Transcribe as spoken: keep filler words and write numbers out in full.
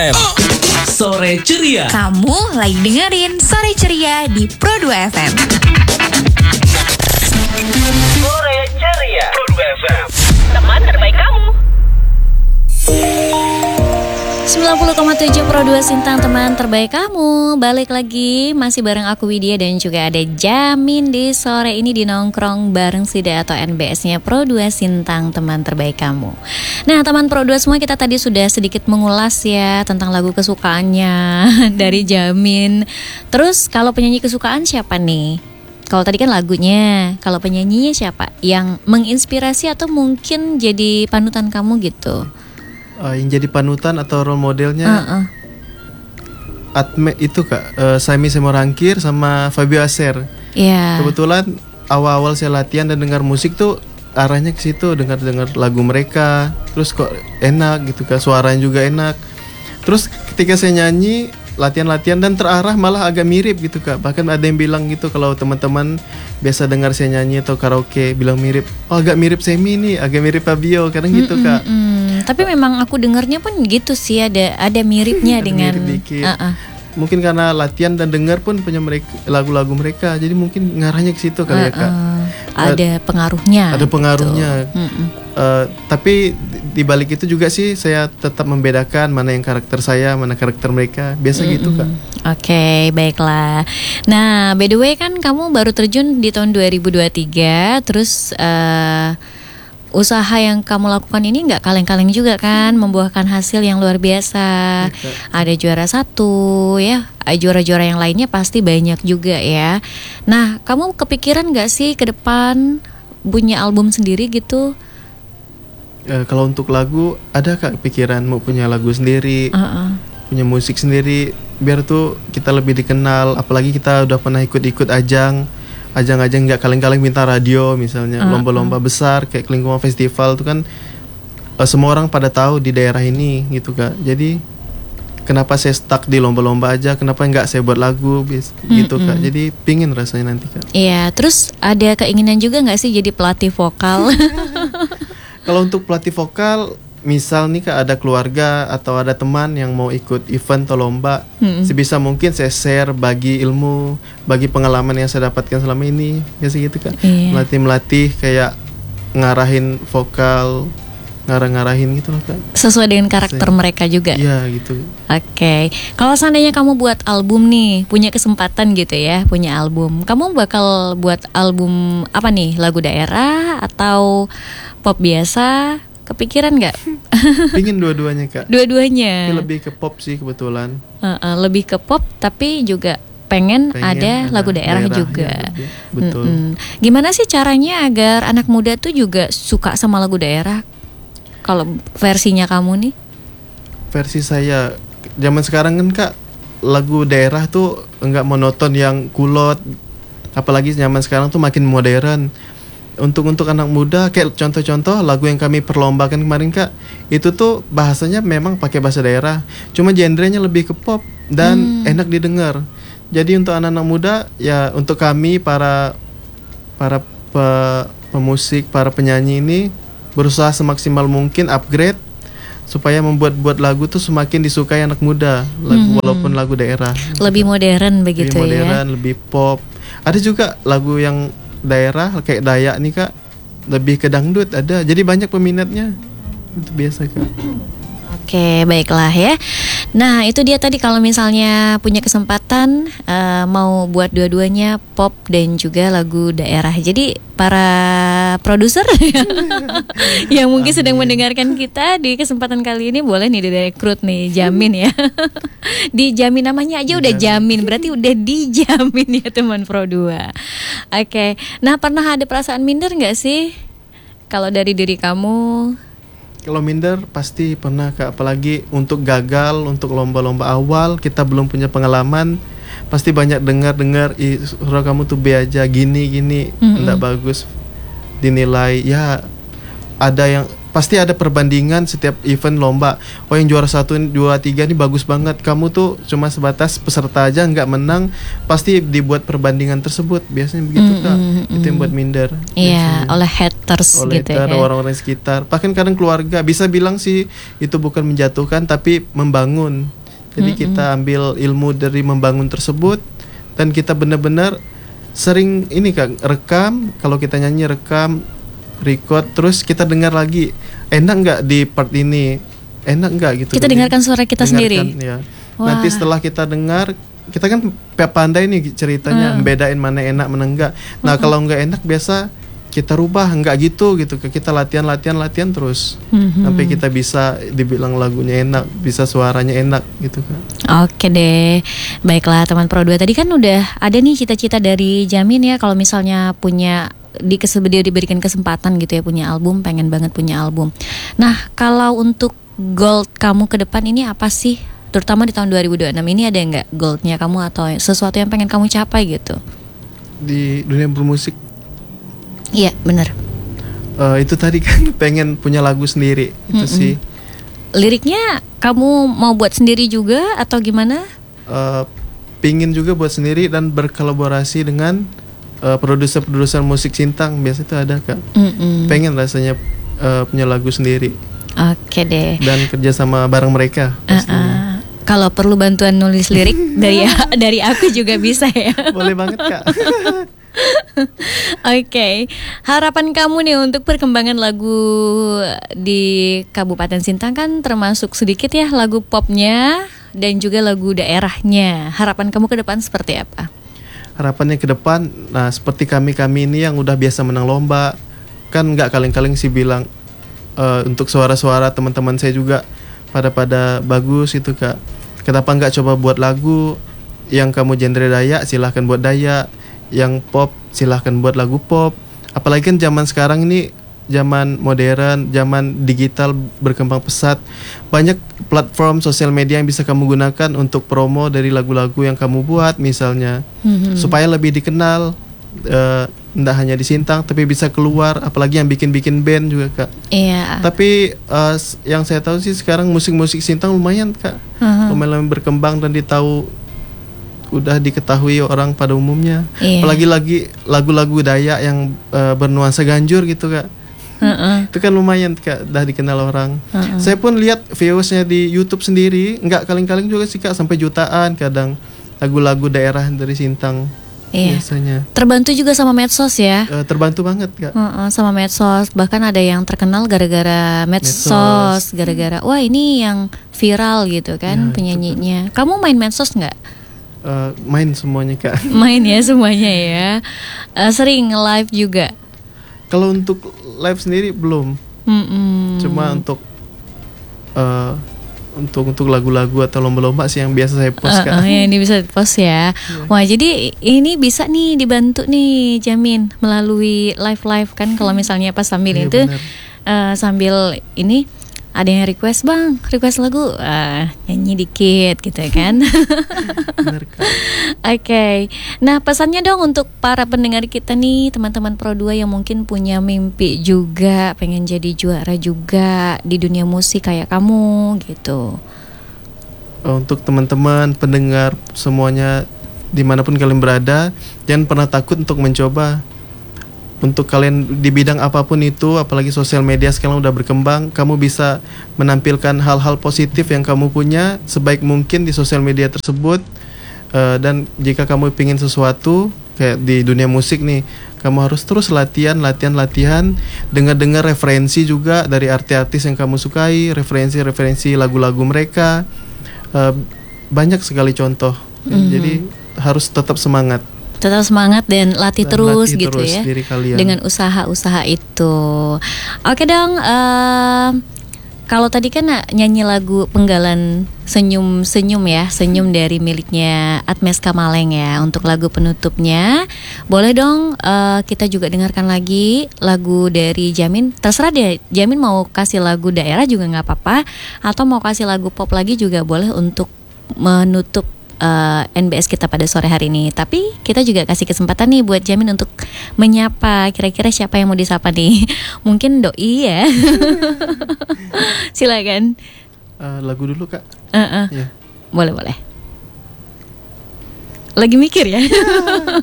F M Sore Ceria. Kamu lagi dengerin Sore Ceria di Pro dua F M. Sore Ceria Pro dua F M, teman terbaik kamu. sembilan puluh koma tujuh Pro dua Sintang, teman terbaik kamu. Balik lagi masih bareng aku Widya dan juga ada Jamin di sore ini di nongkrong bareng Sida atau N B S-nya Pro dua Sintang, teman terbaik kamu. Nah, teman Pro dua semua, kita tadi sudah sedikit mengulas ya tentang lagu kesukaannya dari Jamin. Terus kalau penyanyi kesukaan siapa nih? Kalau tadi kan lagunya, kalau penyanyinya siapa yang menginspirasi atau mungkin jadi panutan kamu gitu? Uh, yang jadi panutan atau role modelnya uh-uh. Atme itu kak, uh, Saimi Semorangkir sama Fabio Acer. Yeah. Kebetulan awal-awal saya latihan dan dengar musik tuh arahnya ke situ, dengar-dengar lagu mereka, terus kok enak gitu kak, suaranya juga enak. Terus ketika saya nyanyi latihan-latihan dan terarah malah agak mirip gitu kak. Bahkan ada yang bilang gitu, kalau teman-teman biasa dengar saya nyanyi atau karaoke bilang mirip, oh agak mirip Semi nih, agak mirip Fabio, kadang gitu kak. Mm-mm. Tapi memang aku dengarnya pun gitu sih, ada ada miripnya ada dengan mirip dikit. Uh-uh. Mungkin karena latihan dan dengar pun punya mereka lagu-lagu mereka, jadi mungkin ngarahnya ke situ kali uh-uh. ya kak. Ada pengaruhnya. Ada pengaruhnya. Gitu. Uh, tapi di balik itu juga sih saya tetap membedakan mana yang karakter saya, mana karakter mereka. Biasa Mm-mm. gitu kak. Oke, okay, baiklah. Nah, by the way kan kamu baru terjun di tahun dua ribu dua puluh tiga, terus uh, usaha yang kamu lakukan ini nggak kaleng-kaleng juga kan, membuahkan hasil yang luar biasa. Betul. Ada juara satu ya, juara-juara yang lainnya pasti banyak juga ya. Nah, kamu kepikiran nggak sih ke depan punya album sendiri gitu? E, kalau untuk lagu, ada kak pikiran mau punya lagu sendiri, uh-uh. punya musik sendiri, biar tuh kita lebih dikenal. Apalagi kita udah pernah ikut-ikut ajang. Ajang-ajang nggak kaleng-kaleng bintang radio misalnya, uh, lomba-lomba uh. besar kayak Kelingkungan Festival itu kan uh, semua orang pada tahu di daerah ini gitu kak. Jadi kenapa saya stuck di lomba-lomba aja, kenapa nggak saya buat lagu gitu mm-hmm. kak. Jadi pingin rasanya nanti kak. Iya, terus ada keinginan juga nggak sih jadi pelatih vokal? Kalau untuk pelatih vokal, misal nih kak ada keluarga atau ada teman yang mau ikut event atau lomba, hmm. sebisa mungkin saya share, bagi ilmu, bagi pengalaman yang saya dapatkan selama ini, biasa gitu kak. Yeah. Melatih-melatih kayak ngarahin vokal, ngarah-ngarahin gitu loh kak. Sesuai dengan karakter saya, mereka juga. Iya gitu. Oke, okay. Kalau seandainya kamu buat album nih, punya kesempatan gitu ya, punya album, kamu bakal buat album apa nih? Lagu daerah atau pop biasa? Kepikiran nggak? Pingin dua-duanya kak. Dua-duanya. Tapi lebih ke pop sih kebetulan. Uh, uh, lebih ke pop, tapi juga pengen, pengen ada, ada lagu daerah, daerah juga. Ya, betul. Mm-mm. Gimana sih caranya agar anak muda tuh juga suka sama lagu daerah? Kalau versinya kamu nih? Versi saya, zaman sekarang kan kak, lagu daerah tuh nggak monoton yang kulot. Apalagi zaman sekarang tuh makin modern. Untuk untuk anak muda kayak contoh-contoh lagu yang kami perlombakan kemarin kak, itu tuh bahasanya memang pakai bahasa daerah, cuma genrenya lebih ke pop dan hmm. enak didengar. Jadi untuk anak-anak muda ya, untuk kami para para pe, pemusik, para penyanyi ini berusaha semaksimal mungkin upgrade supaya membuat-buat lagu tuh semakin disukai anak muda, lagu, hmm. walaupun lagu daerah. Lebih modern begitu lebih modern, ya. Lebih pop. Ada juga lagu yang daerah kayak Dayak nih kak, lebih ke dangdut ada, jadi banyak peminatnya. Itu biasa kak. Oke, baiklah ya. Nah, itu dia tadi, kalau misalnya punya kesempatan uh, mau buat dua-duanya pop dan juga lagu daerah. Jadi para produser yang mungkin Amin. sedang mendengarkan kita di kesempatan kali ini boleh nih direkrut nih Jamin ya. Dijamin, namanya aja udah Jamin, berarti udah dijamin ya teman Pro dua. Oke. Nah, pernah ada perasaan minder nggak sih kalau dari diri kamu? Kalau minder pasti pernah kak, apalagi untuk gagal, untuk lomba-lomba awal kita belum punya pengalaman, pasti banyak dengar-dengar, ih suara kamu tuh B aja, gini-gini, mm-hmm. enggak bagus dinilai. Ya ada yang pasti ada perbandingan setiap event lomba. Oh yang juara satu, dua, tiga ini bagus banget. Kamu tuh cuma sebatas peserta aja nggak menang, pasti dibuat perbandingan tersebut. Biasanya begitu Mm, Kak. mm, Itu yang mm. buat minder. Iya, biasanya. oleh haters Oleh gitu itu ada ya. orang-orang sekitar. Bahkan kadang keluarga bisa bilang sih itu bukan menjatuhkan tapi membangun. Jadi Mm-mm. kita ambil ilmu dari membangun tersebut dan kita benar-benar sering ini Kak rekam. Kalau kita nyanyi rekam, record, terus kita dengar lagi. Enak nggak di part ini? Enak nggak gitu? Kita Jadi, dengarkan suara kita dengarkan, sendiri. ya. Wah. Nanti setelah kita dengar, kita kan p- pandai nih ceritanya, Hmm. bedain mana enak mana enggak. Nah kalau nggak enak biasa kita rubah, nggak gitu gitu. Kita latihan latihan latihan terus Mhm. sampai kita bisa dibilang lagunya enak, bisa suaranya enak gitu kan. Oke deh, baiklah teman Pro dua. Tadi kan udah ada nih cita-cita dari Jamin ya, kalau misalnya punya di dia diberikan kesempatan gitu ya punya album, pengen banget punya album. Nah kalau untuk goal kamu ke depan ini apa sih? Terutama di tahun dua ribu dua puluh enam ini ada nggak goalnya kamu atau sesuatu yang pengen kamu capai gitu? Di dunia bermusik Iya bener. eh, itu tadi kan pengen punya lagu sendiri itu Mm-mm. sih. Liriknya kamu mau buat sendiri juga atau gimana? Eh, pingin juga buat sendiri dan berkolaborasi dengan eh, produser-produser musik Sintang. Biasa itu ada Kak. Mm-mm. Pengen rasanya eh, punya lagu sendiri Oke deh. dan kerja sama bareng mereka pastinya. Uh-uh. Kalau perlu bantuan nulis lirik dari dari aku juga bisa ya. Boleh banget Kak. Oke, harapan kamu nih untuk perkembangan lagu di Kabupaten Sintang kan termasuk sedikit ya lagu popnya dan juga lagu daerahnya. Harapan kamu ke depan seperti apa? Harapannya ke depan, nah seperti kami-kami ini yang udah biasa menang lomba, kan nggak kaleng-kaleng sih bilang eh, untuk suara-suara teman-teman saya juga pada-pada bagus itu Kak. Kenapa nggak coba buat lagu yang kamu genre Dayak, silahkan buat Dayak. Yang pop silahkan buat lagu pop. Apalagi kan zaman sekarang ini zaman modern, zaman digital berkembang pesat. Banyak platform sosial media yang bisa kamu gunakan untuk promo dari lagu-lagu yang kamu buat misalnya. Mhm. Supaya lebih dikenal, eh, tidak hanya di Sintang tapi bisa keluar. Apalagi yang bikin-bikin band juga Kak. Iya. Tapi eh, s- yang saya tahu sih sekarang musik-musik Sintang lumayan Kak. Mhm. Lumayan berkembang dan ditahu, udah diketahui orang pada umumnya. Iya. Apalagi lagi lagu-lagu Dayak yang eh, bernuansa ganjur gitu Kak. Heeh. Itu kan lumayan Kak, dah dikenal orang. Heeh. Saya pun lihat viewersnya di YouTube sendiri, nggak kaling-kaling juga sih Kak, sampai jutaan kadang lagu-lagu daerah dari Sintang. Iya. Biasanya Terbantu juga sama medsos ya. Eh, terbantu banget Kak. Heeh, sama medsos, bahkan ada yang terkenal gara-gara medsos, Medsos. gara-gara wah ini yang viral gitu kan Ya, penyanyinya. Kamu main medsos nggak? Eh, main semuanya Kak. Main ya semuanya ya. Eh, sering live juga. Kalau untuk live sendiri belum, Mm-mm. cuma untuk eh, untuk untuk lagu-lagu atau lomba-lomba sih yang biasa saya post Eh, Kak. eh, ya, ini bisa post ya. Wah jadi ini bisa nih dibantu nih Jamin melalui live live kan kalau misalnya pas sambil Iya, itu benar. eh, sambil ini ada yang request bang, request lagu, ah, nyanyi dikit gitu kan. Benar Kak. Oke, nah pesannya dong untuk para pendengar kita nih, teman-teman Pro dua yang mungkin punya mimpi juga, pengen jadi juara juga di dunia musik kayak kamu gitu. Untuk teman-teman pendengar semuanya dimanapun kalian berada, jangan pernah takut untuk mencoba. Untuk kalian di bidang apapun itu, apalagi sosial media sekarang udah berkembang, kamu bisa menampilkan hal-hal positif yang kamu punya sebaik mungkin di sosial media tersebut. Eh, dan jika kamu ingin sesuatu kayak di dunia musik nih, kamu harus terus latihan, latihan, latihan. Dengar-dengar referensi juga dari artis-artis yang kamu sukai, referensi-referensi lagu-lagu mereka. Eh, banyak sekali contoh. Mhm. Jadi harus tetap semangat. Tetap semangat dan latih Dan terus latih gitu terus ya diri kalian. dengan usaha-usaha itu. Oke dong, em, kalau tadi kan eh, nyanyi lagu Penggalan Senyum-Senyum ya, senyum dari miliknya Atmes Kamaleng ya untuk lagu penutupnya. Boleh dong eh, kita juga dengarkan lagi lagu dari Jamin. Terserah deh, Jamin mau kasih lagu daerah juga nggak apa-apa, atau mau kasih lagu pop lagi juga boleh untuk menutup uh, N B S kita pada sore hari ini. Tapi kita juga kasih kesempatan nih buat Jamin untuk menyapa. Kira-kira siapa yang mau disapa nih? Mungkin Doi ya. Silakan. Uh, lagu dulu Kak. Uh-uh. Ya. Boleh boleh. Lagi mikir ya.